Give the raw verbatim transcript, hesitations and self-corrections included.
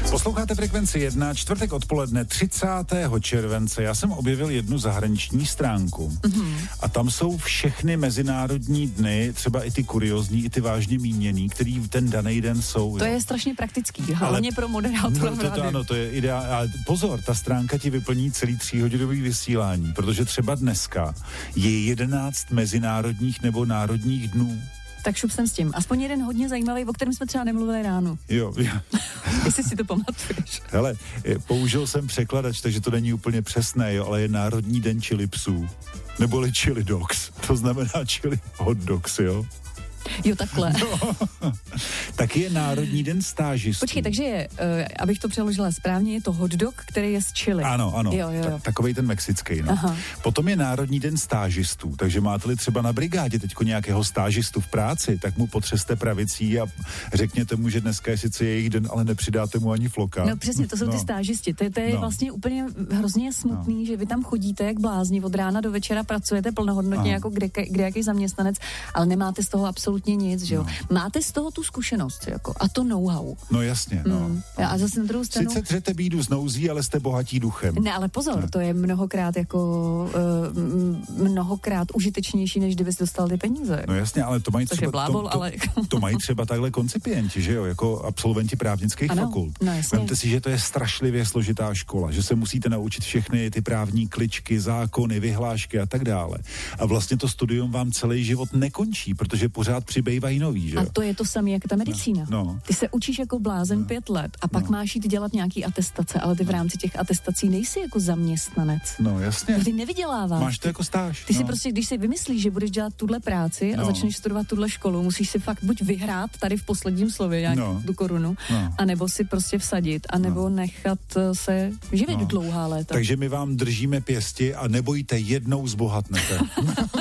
Posloucháte Frekvenci jedna, čtvrtek odpoledne třicátého července. Já jsem objevil jednu zahraniční stránku mm-hmm. a tam jsou všechny mezinárodní dny, třeba i ty kuriózní, i ty vážně míněný, který v ten daný den jsou. To jo. je strašně praktický, hlavně pro moderátora. No, to, to, ano, to je ideální. Ale pozor, ta stránka ti vyplní celý tříhodinový vysílání, protože třeba dneska je jedenáct mezinárodních nebo národních dnů. Tak šup jsem s tím. Aspoň jeden hodně zajímavý, o kterém jsme třeba nemluvili ráno. Jo. jo. Jestli si to pamatuješ. Hele, použil jsem překladač, takže to není úplně přesné, jo, ale je Národní den chili psů. Neboli chili dogs. To znamená chili hot dogs, jo. Jo, takhle. No. Taky je Národní den stážistů. Počkej, takže je, uh, abych to přeložila správně, je to hot dog, který je z chili. Ano, ano. Jo, jo, jo. Ta, takovej ten mexický, no. Aha. Potom je Národní den stážistů, takže máte-li třeba na brigádě teďko nějakého stážistu v práci, tak mu potřeste pravicí a řekněte mu, že dneska je sice jejich den, ale nepřidáte mu ani floka. No přesně, to jsou no. ty stážisti. To, to je no. vlastně úplně hrozně smutný, no. že vy tam chodíte jak blázni, od rána do večera pracujete plnohodnotně jako kde, kde jaký zaměstnanec, ale nemáte z toho absolutně nic, že jo. No. Máte z toho tu zkušenost, jako, a to know-how. No jasně, no. Mm. no. A zase na druhou stranu... Sice dřete bídu z nouzí, ale jste bohatí duchem. Ne, ale pozor, ne. to je mnohokrát jako uh, mnohokrát užitečnější, než kdybys dostal ty peníze. No jasně, ale to mají Což třeba... je blábol, to, to, ale... to mají třeba takhle koncipienti, že jo, jako absolventi právnických ano, fakult. No jasně. Vemte si, že to je strašlivě složitá škola, že se musíte naučit všechny ty právní kličky, zákony, vyhlášky a tak dále. A vlastně to studium vám celý život nekončí, protože pořád přibývají nový, že jo. A to je to samé jak ta medicína. No, no. Ty se učíš jako blázen no. pět let a pak no. máš jít dělat nějaký atestace, ale ty v rámci těch atestací nejsi jako zaměstnanec. No jasně. Ty nevyděláváš. Máš to jako stáž. Ty no. si prostě, když si vymyslíš, že budeš dělat tuhle práci a no. začneš studovat tuhle školu, musíš si fakt buď vyhrát tady v posledním slově nějak no. tu korunu, no. anebo si prostě vsadit, anebo no. nechat se živit no. dlouhá léta. Takže my vám držíme pěsti a nebojte, jednou zbohatnete.